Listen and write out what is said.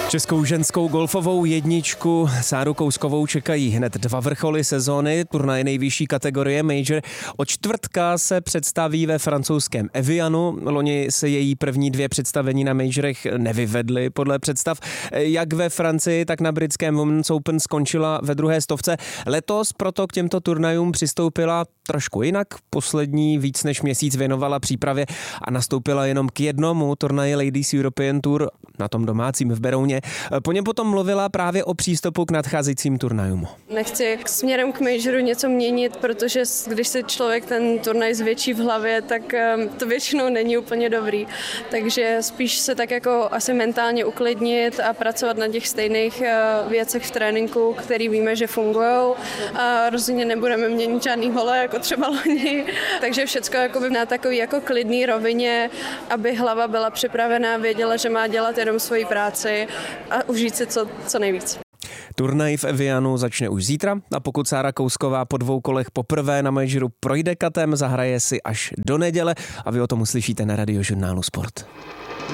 Českou ženskou golfovou jedničku Sáru Kouskovou čekají hned 2 vrcholy sezóny, turnaj nejvyšší kategorie Major. Od čtvrtka se představí ve francouzském Evianu. Loni se její první 2 představení na Majorech nevyvedly podle představ. Jak ve Francii, tak na britském Women's Open skončila ve 2. stovce. Letos proto k těmto turnajům přistoupila trošku jinak. Poslední víc než měsíc věnovala přípravě a nastoupila jenom k jednomu turnaji Ladies European Tour na tom domácím v Berouně. Po něm potom mluvila právě o přístupu k nadcházejícím turnajům. Nechci směrem k majoru něco měnit, protože když se člověk ten turnaj zvětší v hlavě, tak to většinou není úplně dobrý. Takže spíš se tak jako asi mentálně uklidnit a pracovat na těch stejných věcech v tréninku, který víme, že fungují. A rozhodně nebudeme měnit žádný hole, jako třeba loni. Takže všecko jakoby na takový jako klidný rovině, aby hlava byla připravená, věděla, že má dělat jenom svoji práci a užít si co nejvíc. Turnaj v Evianu začne už zítra a pokud Sára Kousková po 2 kolech poprvé na majoru projde katem, zahraje si až do neděle a vy o tom uslyšíte na Radiožurnálu Sport.